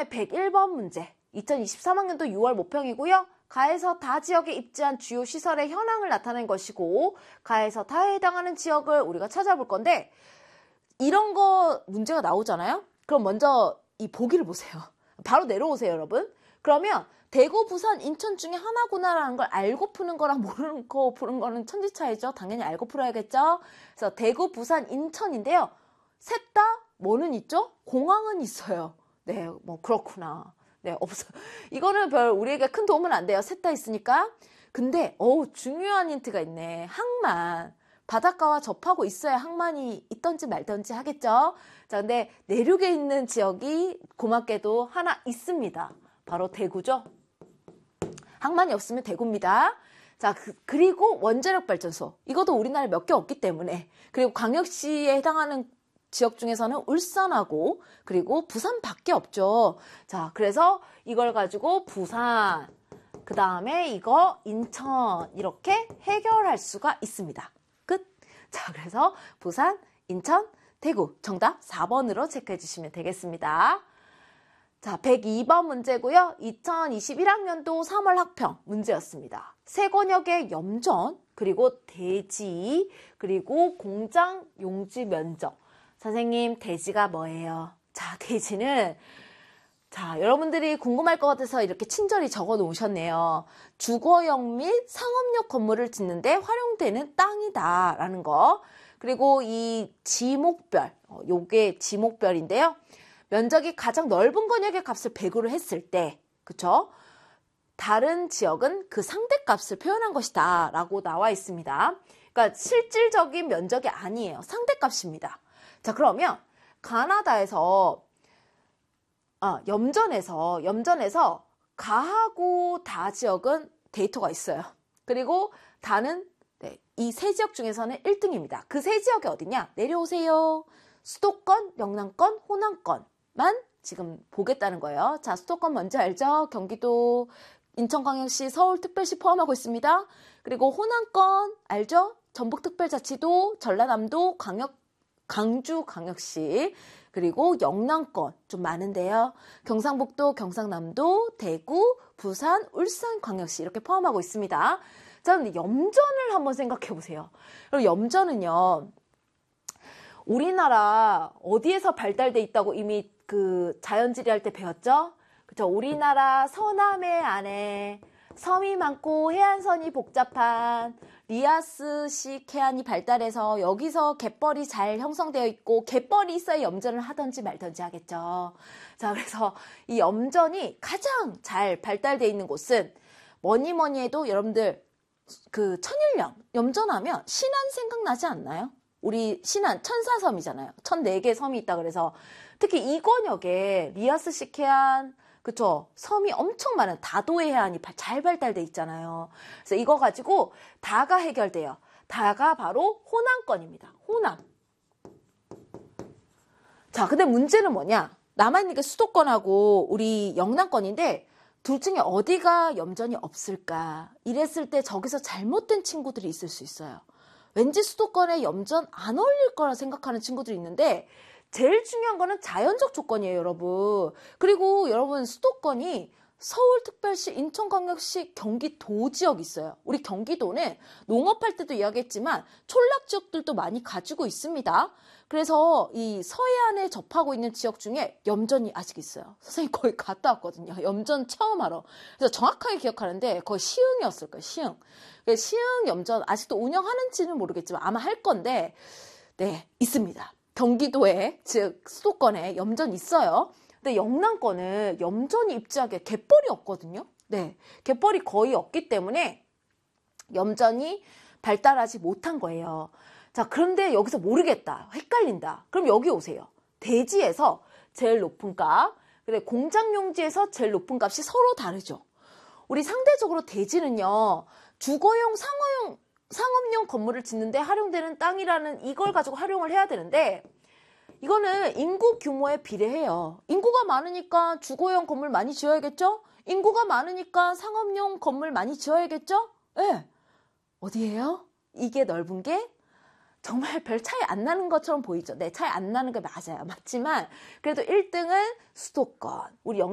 다음에 101번 문제. 2023학년도 6월 모평이고요. 가에서 다 지역에 입지한 주요 시설의 현황을 나타낸 것이고 가에서 다에 해당하는 지역을 우리가 찾아볼 건데 이런 거 문제가 나오잖아요. 그럼 먼저 이 보기를 보세요. 바로 내려오세요, 여러분. 그러면 대구, 부산, 인천 중에 하나구나라는 걸 알고 푸는 거랑 모르는 거 푸는 거는 천지 차이죠. 당연히 알고 풀어야겠죠. 그래서 대구, 부산, 인천인데요. 셋 다 뭐는 있죠? 공항은 있어요. 네, 뭐 그렇구나. 네, 없어요. 이거는 별 우리에게 큰 도움은 안 돼요. 셋 다 있으니까. 근데 중요한 힌트가 있네. 항만. 바닷가와 접하고 있어야 항만이 있던지 말던지 하겠죠. 자, 근데 내륙에 있는 지역이 고맙게도 하나 있습니다. 바로 대구죠. 항만이 없으면 대구입니다. 자, 그리고 원자력 발전소. 이것도 우리나라에 몇 개 없기 때문에. 그리고 광역시에 해당하는 지역 중에서는 울산하고 그리고 부산밖에 없죠. 자, 그래서 이걸 가지고 부산, 그 다음에 이거 인천 이렇게 해결할 수가 있습니다. 끝. 자, 그래서 부산, 인천, 대구 정답 4번으로 체크해 주시면 되겠습니다. 자, 102번 문제고요. 2021학년도 3월 학평 문제였습니다. 세권역의 염전, 그리고 대지, 그리고 공장 용지 면적. 선생님, 대지가 뭐예요? 자, 대지는 여러분들이 궁금할 것 같아서 이렇게 친절히 적어 놓으셨네요. 주거용 및 상업용 건물을 짓는데 활용되는 땅이다 라는 거. 그리고 이 지목별, 요게 지목별인데요. 면적이 가장 넓은 권역의 값을 100으로 했을 때, 그쵸? 다른 지역은 그 상대값을 표현한 것이다 라고 나와 있습니다. 그러니까 실질적인 면적이 아니에요. 상대값입니다. 자, 그러면 가나다에서 염전에서 가하고 다 지역은 데이터가 있어요. 그리고 다는 이 세 지역 중에서는 1등입니다. 그 세 지역이 어디냐? 내려오세요. 수도권, 영남권, 호남권만 지금 보겠다는 거예요. 자, 수도권 뭔지 알죠? 경기도, 인천광역시, 서울특별시 포함하고 있습니다. 그리고 호남권 알죠? 전북특별자치도, 전라남도, 강주광역시, 그리고 영남권 좀 많은데요. 경상북도, 경상남도, 대구, 부산, 울산광역시 이렇게 포함하고 있습니다. 자, 근데 염전을 한번 생각해 보세요. 그리고 염전은요, 우리나라 어디에서 발달돼 있다고 이미 그 자연지리 할 때 배웠죠? 그쵸? 우리나라 서남해 안에 섬이 많고 해안선이 복잡한 리아스식 해안이 발달해서 여기서 갯벌이 잘 형성되어 있고 갯벌이 있어야 염전을 하든지 말든지 하겠죠. 자, 그래서 이 염전이 가장 잘 발달되어 있는 곳은 뭐니 해도 여러분들 그 천일염 염전하면 신안 생각나지 않나요? 우리 신안 천사섬이잖아요. 1004개 섬이 있다 그래서 특히 이 권역에 리아스식 해안 그쵸? 섬이 엄청 많은 다도해 해안이 잘 발달돼 있잖아요. 그래서 이거 가지고 다가 해결돼요. 다가 바로 호남권입니다. 호남. 자, 근데 문제는 뭐냐? 남아있는 게 수도권하고 우리 영남권인데 둘 중에 어디가 염전이 없을까? 이랬을 때 저기서 잘못된 친구들이 있을 수 있어요. 왠지 수도권에 염전 안 어울릴 거라 생각하는 친구들이 있는데 제일 중요한 거는 자연적 조건이에요, 여러분. 그리고 여러분 수도권이 서울특별시, 인천광역시, 경기도 지역이 있어요. 우리 경기도는 농업할 때도 이야기했지만 촌락 지역들도 많이 가지고 있습니다. 그래서 이 서해안에 접하고 있는 지역 중에 염전이 아직 있어요. 선생님 거기 갔다 왔거든요. 염전 처음 알아. 그래서 정확하게 기억하는데 거의 시흥이었을 거예요. 시흥. 시흥 염전 아직도 운영하는지는 모르겠지만 아마 할 건데 네, 있습니다. 경기도에 즉 수도권에 염전이 있어요. 근데 영남권은 염전이 입지하게 갯벌이 없거든요. 네, 갯벌이 거의 없기 때문에 염전이 발달하지 못한 거예요. 자, 그런데 여기서 모르겠다. 헷갈린다. 그럼 여기 오세요. 대지에서 제일 높은 값, 근데 공장용지에서 제일 높은 값이 서로 다르죠. 우리 상대적으로 대지는요. 주거용, 상업용 건물을 짓는데 활용되는 땅이라는 이걸 가지고 활용을 해야 되는데 이거는 인구 규모에 비례해요. 인구가 많으니까 주거용 건물 많이 지어야겠죠? 인구가 많으니까 상업용 건물 많이 지어야겠죠? 네. 어디예요? 이게 넓은 게 정말 별 차이 안 나는 것처럼 보이죠? 네, 차이 안 나는 게 맞아요. 맞지만 그래도 1등은 수도권. 우리